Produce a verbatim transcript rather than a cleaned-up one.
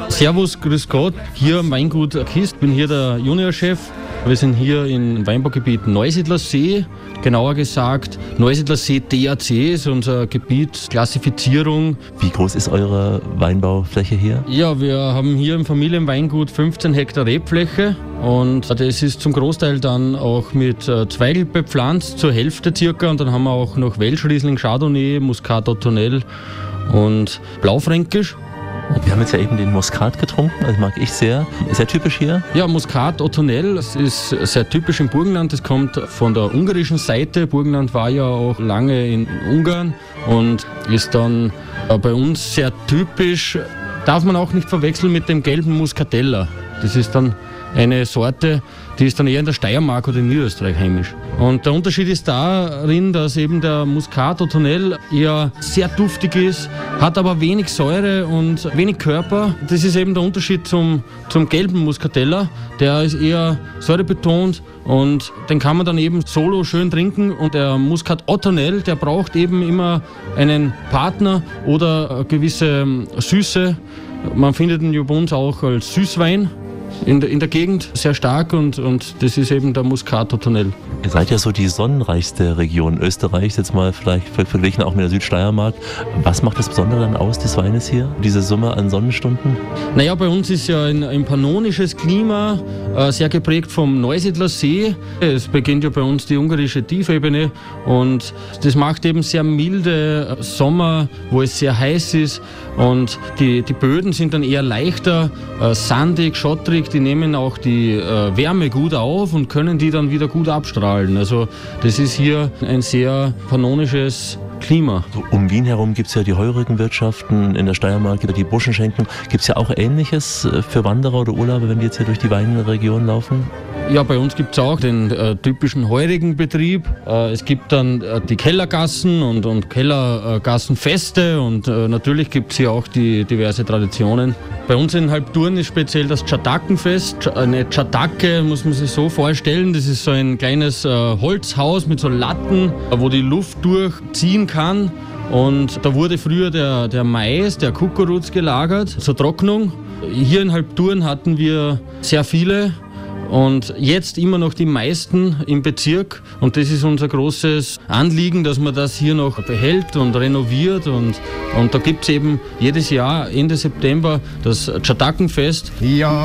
Servus, grüß Gott. Hier am Weingut Kist, bin hier der Juniorchef. Wir sind hier im Weinbaugebiet Neusiedler See, genauer gesagt Neusiedler See D A C ist unser Gebiet, Klassifizierung. Wie groß ist eure Weinbaufläche hier? Ja, wir haben hier im Familienweingut fünfzehn Hektar Rebfläche und das ist zum Großteil dann auch mit Zweigel bepflanzt, zur Hälfte circa, und dann haben wir auch noch Welschriesling, Chardonnay, Muscat Ottonel und Blaufränkisch. Wir haben jetzt ja eben den Muscat getrunken, das mag ich sehr. Sehr typisch hier? Ja, Muscat Ottonel, das ist sehr typisch im Burgenland. Das kommt von der ungarischen Seite. Burgenland war ja auch lange in Ungarn und ist dann bei uns sehr typisch. Darf man auch nicht verwechseln mit dem gelben Muscatella. Das ist dann eine Sorte, die ist dann eher in der Steiermark oder in Niederösterreich heimisch. Und der Unterschied ist darin, dass eben der Muscat Ottonel eher sehr duftig ist, hat aber wenig Säure und wenig Körper. Das ist eben der Unterschied zum, zum gelben Muscatella. Der ist eher säurebetont und den kann man dann eben solo schön trinken. Und der Muscat Ottonel, der braucht eben immer einen Partner oder eine gewisse Süße. Man findet ihn bei uns auch als Süßwein. In der, in der Gegend sehr stark und, und das ist eben der Muscat Ottonel. Ihr seid ja so die sonnenreichste Region Österreichs, jetzt mal vielleicht verglichen auch mit der Südsteiermark. Was macht das Besondere dann aus des Weines hier, diese Summe an Sonnenstunden? Naja, bei uns ist ja ein, ein pannonisches Klima, äh, sehr geprägt vom Neusiedler See. Es beginnt ja bei uns die ungarische Tiefebene und das macht eben sehr milde Sommer, wo es sehr heiß ist, und die, die Böden sind dann eher leichter, äh, sandig, schottrig. Die nehmen auch die äh, Wärme gut auf und können die dann wieder gut abstrahlen. Also das ist hier ein sehr pannonisches Klima. So, um Wien herum gibt es ja die Heurigenwirtschaften, in der Steiermark gibt es die Buschenschenken. Gibt es ja auch Ähnliches für Wanderer oder Urlauber, wenn die jetzt hier durch die Weinregion laufen? Ja, bei uns gibt es auch den äh, typischen Heurigenbetrieb. Äh, es gibt dann äh, die Kellergassen und, und Kellergassenfeste und äh, natürlich gibt es hier auch die diverse Traditionen. Bei uns in Halbturn ist speziell das Tschatakenfest. Eine Tschatake muss man sich so vorstellen, das ist so ein kleines äh, Holzhaus mit so Latten, wo die Luft durchziehen kann. Und da wurde früher der, der Mais, der Kukuruz gelagert zur Trocknung. Hier in Halbturn hatten wir sehr viele. Und jetzt immer noch die meisten im Bezirk. Und das ist unser großes Anliegen, dass man das hier noch behält und renoviert. Und, und da gibt es eben jedes Jahr Ende September das Tschatakenfest. Ja.